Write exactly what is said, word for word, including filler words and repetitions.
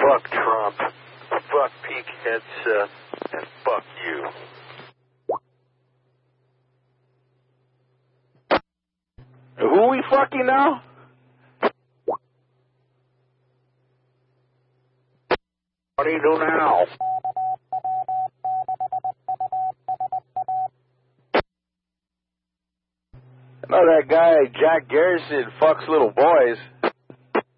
fuck Trump, fuck Pete Headset, and fuck you. Who we fucking now? What do you do now? I know that guy, Jack Garrison, fucks little boys.